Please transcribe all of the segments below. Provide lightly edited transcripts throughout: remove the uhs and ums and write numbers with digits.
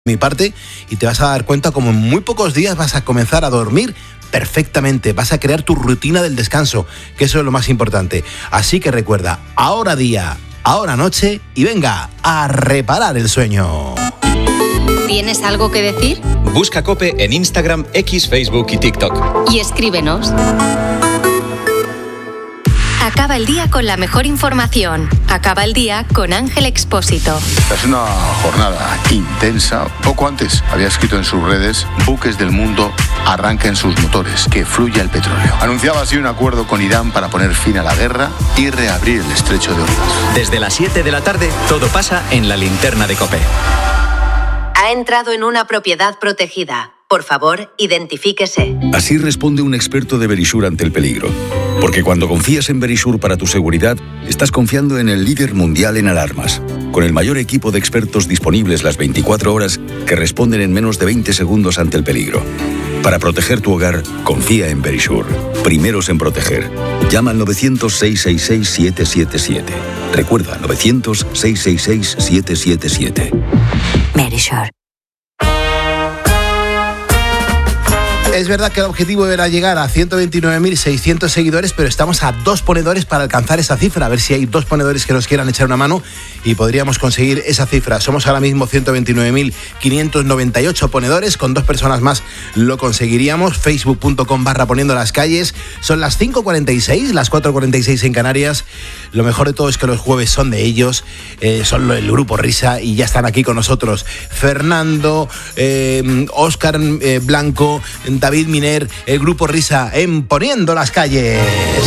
mi parte, y te vas a dar cuenta como en muy pocos días vas a comenzar a dormir perfectamente, vas a crear tu rutina del descanso, que eso es lo más importante. Así que recuerda, ahora día, ahora noche, y venga a reparar el sueño. ¿Tienes algo que decir? Busca COPE en Instagram, X, Facebook y TikTok. Y escríbenos. Acaba el día con la mejor información. Acaba el día con Ángel Expósito. Es una jornada intensa. Poco antes había escrito en sus redes: buques del mundo arranquen sus motores, que fluya el petróleo. Anunciaba así un acuerdo con Irán para poner fin a la guerra y reabrir el estrecho de Hormuz. Desde las 7 de la tarde, todo pasa en la linterna de COPE. Ha entrado en una propiedad protegida. Por favor, identifíquese. Así responde un experto de Verisure ante el peligro. Porque cuando confías en Verisure para tu seguridad, estás confiando en el líder mundial en alarmas, con el mayor equipo de expertos disponibles las 24 horas que responden en menos de 20 segundos ante el peligro. Para proteger tu hogar, confía en Verisure. Primeros en proteger. Llama al 900-666-777. Recuerda, 900-666-777. Verisure. Es verdad que el objetivo era llegar a 129.600 seguidores, pero estamos a 2 ponedores para alcanzar esa cifra. A ver si hay 2 ponedores que nos quieran echar una mano y podríamos conseguir esa cifra. Somos ahora mismo 129.598 ponedores. Con 2 personas más lo conseguiríamos. Facebook.com/poniendo las calles. Son las 5:46, las 4:46 en Canarias. Lo mejor de todo es que los jueves son de ellos. Son el Grupo Risa y ya están aquí con nosotros Fernando, Óscar Blanco, David Miner, el Grupo Risa en Poniendo las Calles.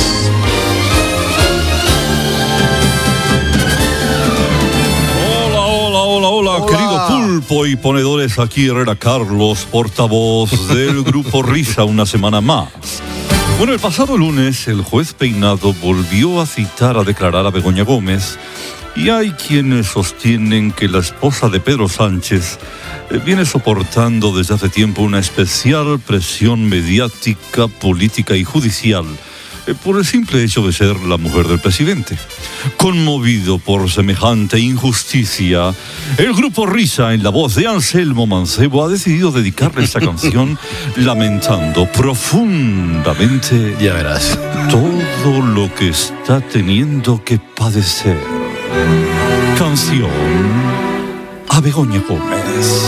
Hola, querido pulpo y ponedores, aquí Herrera Carlos, portavoz del Grupo Risa, una semana más. Bueno, el pasado lunes el juez Peinado volvió a citar a declarar a Begoña Gómez, y hay quienes sostienen que la esposa de Pedro Sánchez viene soportando desde hace tiempo una especial presión mediática, política y judicial por el simple hecho de ser la mujer del presidente. Conmovido por semejante injusticia, el Grupo Risa, en la voz de Anselmo Mancebo, ha decidido dedicarle esta canción lamentando profundamente, ya verás, todo lo que está teniendo que padecer. Canción a Begoña Gómez.